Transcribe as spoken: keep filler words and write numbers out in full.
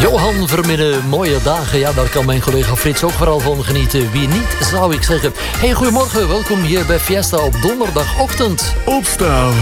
Johan Verminnen, mooie dagen. Ja, daar kan mijn collega Frits ook vooral van genieten. Wie niet, zou ik zeggen. Hey, goedemorgen. Welkom hier bij Fiesta op donderdagochtend. Opstaan.